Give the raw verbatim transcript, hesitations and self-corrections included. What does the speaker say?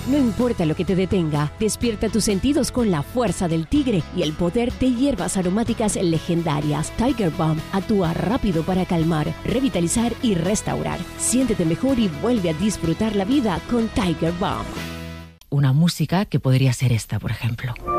No importa lo que te detenga, despierta tus sentidos con la fuerza del tigre y el poder de hierbas aromáticas legendarias. Tiger Balm actúa rápido para calmar, revitalizar y restaurar. Siéntete mejor y vuelve a disfrutar la vida con Tiger Balm. Una música que podría ser esta, por ejemplo.